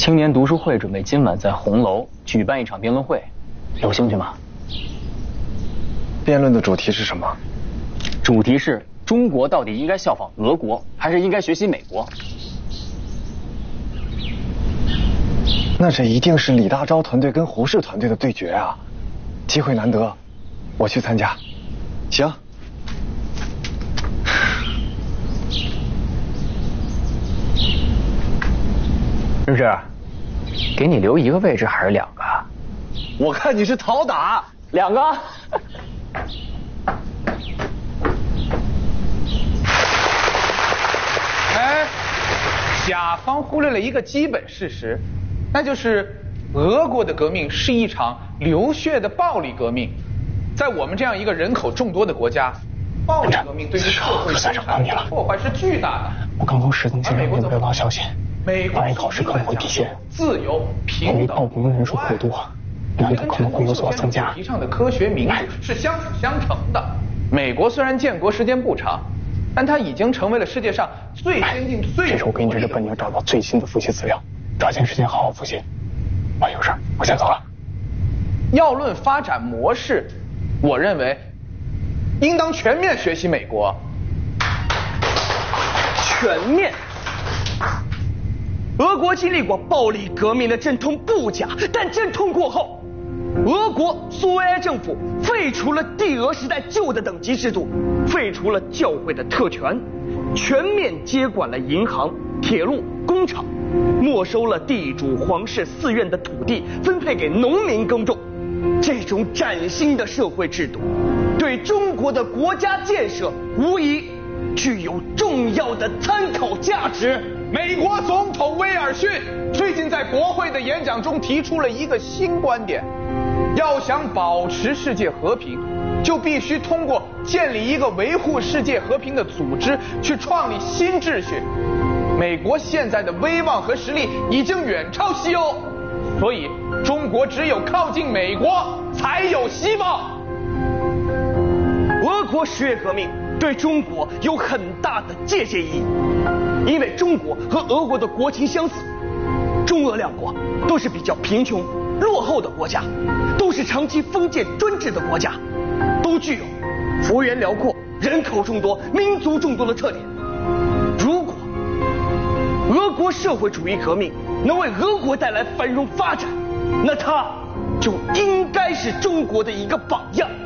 青年读书会准备今晚在红楼举办一场辩论会，有兴趣吗？ 辩论的主题是什么？ 主题是中国到底应该效仿俄国，还是应该学习美国？ 那这一定是李大钊团队跟胡适团队的对决啊！机会难得，我去参加。行。 日志，给你留一个位置还是2个？ 我看你是讨打 ，2个。 哎，甲方忽略了一个基本事实，那就是俄国的革命是一场流血的暴力革命。在我们这样一个人口众多的国家，暴力革命对于社会生产的破坏是巨大的。 我刚从石曾先生那边得到消息，万一考试可能会提前， 自由平等， 报名的人数过多，难度可能会有所增加。 提倡的科学民主是相辅相成的。美国虽然建国时间不长，但它已经成为了世界上最先进、最…… 这是我给你这是本宁找到最新的复习资料，抓紧时间好好复习。我有事，我先走了。 要论发展模式，我认为应当全面学习美国。 全面。俄国经历过暴力革命的阵痛不假，但阵痛过后，俄国苏维埃政府废除了帝俄时代旧的等级制度，废除了教会的特权，全面接管了银行、铁路、工厂，没收了地主、皇室、寺院的土地，分配给农民耕种。这种崭新的社会制度，对中国的国家建设无疑具有重要的参考价值。 美国总统威尔逊最近在国会的演讲中提出了一个新观点：要想保持世界和平，就必须通过建立一个维护世界和平的组织，去创立新秩序。美国现在的威望和实力已经远超西欧，所以中国只有靠近美国才有希望。 俄国10月革命对中国有很大的借鉴意义，因为中国和俄国的国情相似，中俄2国都是比较贫穷落后的国家，都是长期封建专制的国家，都具有幅员辽阔、人口众多、民族众多的特点。如果俄国社会主义革命能为俄国带来繁荣发展，那它就应该是中国的一个榜样。